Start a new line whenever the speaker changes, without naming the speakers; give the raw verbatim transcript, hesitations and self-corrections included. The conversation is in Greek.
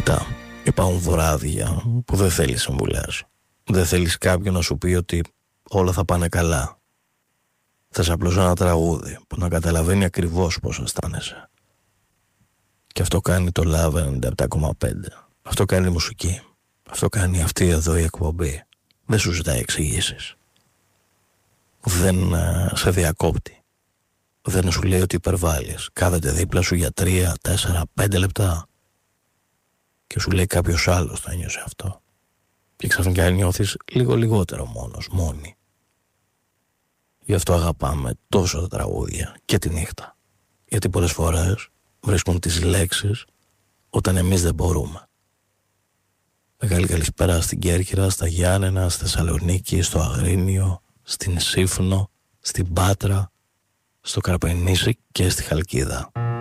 Κοίτα, υπάρχουν βράδια που δεν θέλεις συμβουλές. Δεν θέλεις κάποιον να σου πει ότι όλα θα πάνε καλά. Θες απλώς ένα τραγούδι που να καταλαβαίνει ακριβώς πώς αισθάνεσαι. Και αυτό κάνει το Love ενενήντα επτά κόμμα πέντε. Αυτό κάνει η μουσική. Αυτό κάνει αυτή εδώ η εκπομπή. Δεν σου ζητάει εξηγήσεις. Δεν uh, σε διακόπτει. Δεν σου λέει ότι υπερβάλλεις. Κάθεται δίπλα σου για τρία, τέσσερα, πέντε λεπτά και σου λέει κάποιος άλλος θα νιώσει αυτό. Και ξαφνικά νιώθεις λίγο λιγότερο μόνος, μόνη. Γι' αυτό αγαπάμε τόσο τα τραγούδια και τη νύχτα. Γιατί πολλές φορές βρίσκουν τις λέξεις όταν εμείς δεν μπορούμε. Μεγάλη καλησπέρα στην Κέρκυρα, στα Γιάννενα, στη Θεσσαλονίκη, στο Αγρίνιο, στην Σύφνο, στην Πάτρα, στο Καρπενήσι και στη Χαλκίδα.